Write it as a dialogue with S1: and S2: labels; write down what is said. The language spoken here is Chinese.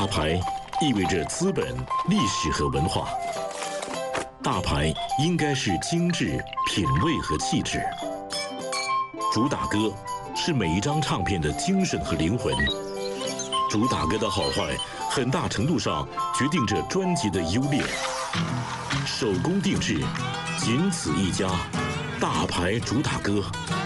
S1: 大牌意味着资本、历史和文化。大牌应该是精致、品味和气质。主打歌是每一张唱片的精神和灵魂。主打歌的好坏，很大程度上决定着专辑的优劣。手工定制，仅此一家，大牌主打歌。